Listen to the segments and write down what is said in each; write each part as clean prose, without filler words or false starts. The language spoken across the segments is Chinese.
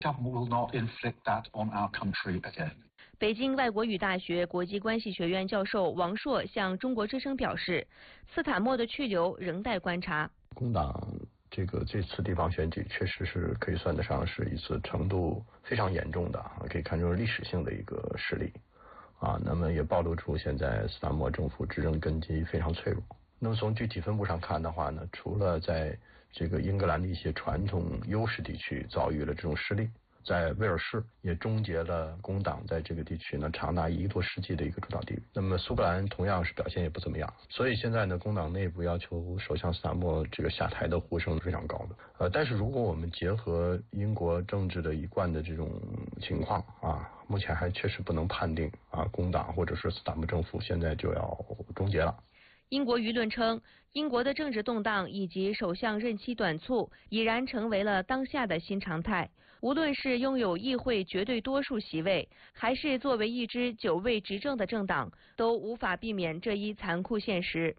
Government will not inflict that on our country again. 北京外国语大学国际关系学院教授王硕向中国之声表示，斯坦默的去留仍待观察。 工党这次地方选举确实是可以算得上是一次程度非常严重的，可以看出历史性的一个失利啊。那么也暴露出现在斯坦默政府执政根基非常脆弱。那么从具体分布上看的话呢，除了在这个英格兰的一些传统优势地区遭遇了这种失利，在威尔士也终结了工党在这个地区呢长达1个多世纪的一个主导地位。那么苏格兰同样是表现也不怎么样，所以现在呢，工党内部要求首相斯坦默这个下台的呼声是非常高的。但是如果我们结合英国政治的一贯的这种情况啊，目前还确实不能判定啊，工党或者是斯坦默政府现在就要终结了。 英国舆论称，英国的政治动荡以及首相任期短促已然成为了当下的新常态。无论是拥有议会绝对多数席位，还是作为一支久未执政的政党，都无法避免这一残酷现实。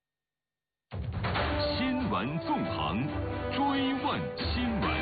新闻纵横，追问新闻。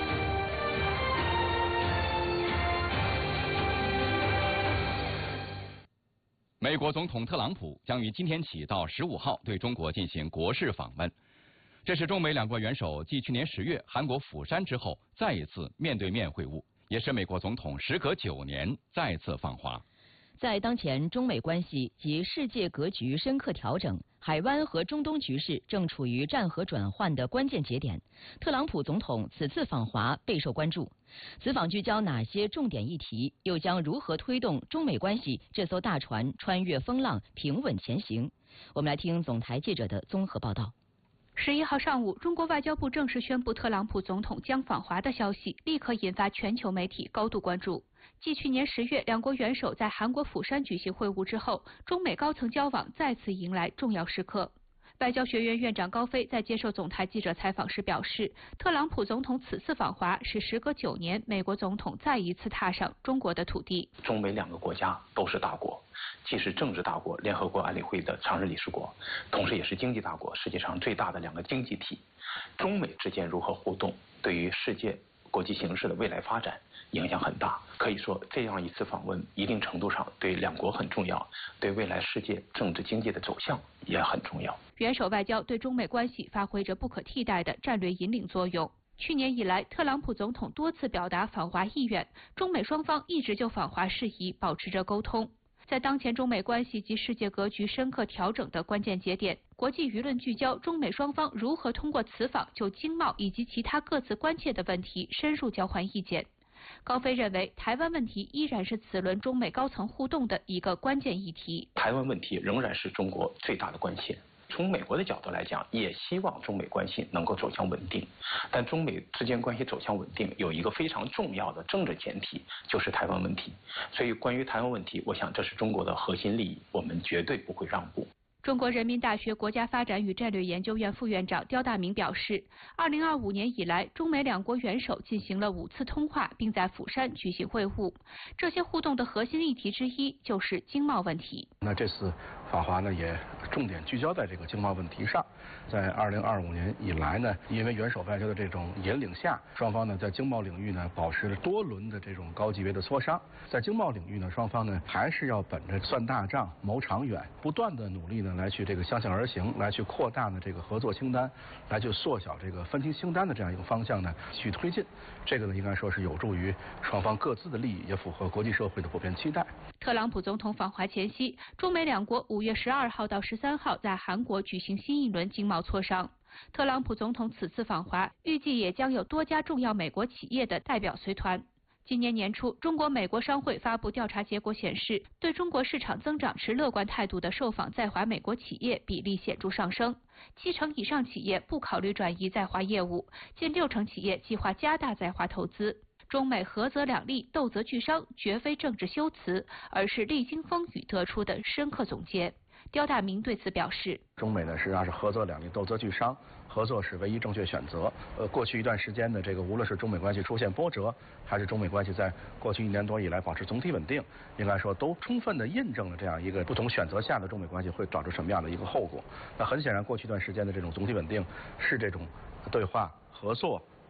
美国总统特朗普将于今天起到15号对中国进行国事访问，这是中美两国元首继去年10月韩国釜山之后再一次面对面会晤，也是美国总统时隔9年再次访华。 在当前中美关系及世界格局深刻调整，海湾和中东局势正处于战和转换的关键节点，特朗普总统此次访华备受关注。此访聚焦哪些重点议题，又将如何推动中美关系这艘大船穿越风浪，平稳前行？我们来听总台记者的综合报道。 11号上午，中国外交部正式宣布特朗普总统将访华的消息，立刻引发全球媒体高度关注。继去年10月两国元首在韩国釜山举行会晤之后，中美高层交往再次迎来重要时刻。外交学院院长高飞在接受总台记者采访时表示，特朗普总统此次访华是时隔9年美国总统再一次踏上中国的土地。 中美两个国家都是大国，既是政治大国、联合国安理会的常任理事国，同时也是经济大国，世界上最大的两个经济体。中美之间如何互动，对于世界国际形势的未来发展影响很大。可以说，这样一次访问一定程度上对两国很重要，对未来世界政治经济的走向也很重要。 元首外交对中美关系发挥着不可替代的战略引领作用。去年以来，特朗普总统多次表达访华意愿，中美双方一直就访华事宜保持着沟通。在当前中美关系及世界格局深刻调整的关键节点，国际舆论聚焦中美双方如何通过此访就经贸以及其他各自关切的问题深入交换意见。高飞认为，台湾问题依然是此轮中美高层互动的一个关键议题。 台湾问题仍然是中国最大的关切。从美国的角度来讲，也希望中美关系能够走向稳定，但中美之间关系走向稳定有一个非常重要的政治前提，就是台湾问题。所以关于台湾问题，我想这是中国的核心利益，我们绝对不会让步。 中国人民大学国家发展与战略研究院副院长刁大明表示，2025年以来，中美两国元首进行了5次通话，并在釜山举行会晤。这些互动的核心议题之一就是经贸问题。 那这次访华呢，也重点聚焦在这个经贸问题上。在2025年以来呢，因为元首外交的这种引领下，双方呢在经贸领域呢保持了多轮的这种高级别的磋商。在经贸领域呢，双方呢还是要本着算大账、谋长远，不断的努力呢来去这个相向而行，来去扩大呢这个合作清单，来去缩小这个分歧清单的这样一个方向呢去推进。这个呢应该说是有助于双方各自的利益，也符合国际社会的普遍期待。 特朗普总统访华前夕，中美两国5月12号到13号在韩国举行新一轮经贸磋商。特朗普总统此次访华，预计也将有多家重要美国企业的代表随团。今年年初，中国美国商会发布调查结果显示，对中国市场增长持乐观态度的受访在华美国企业比例显著上升，70%以上企业不考虑转移在华业务，近60%企业计划加大在华投资。中美合则两利，斗则俱伤，绝非政治修辞，而是历经风雨得出的深刻总结。刁大明对此表示， 中美呢实际上是合则两利，斗则俱伤，合作是唯一正确选择。过去一段时间的这个，无论是中美关系出现波折，还是中美关系在过去1年多以来保持总体稳定，应该说都充分的印证了这样一个不同选择下的中美关系会导致什么样的一个后果。那很显然，过去一段时间的这种总体稳定是这种对话、合作、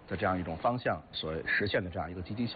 的这样一种方向所实现的这样一个积极效果。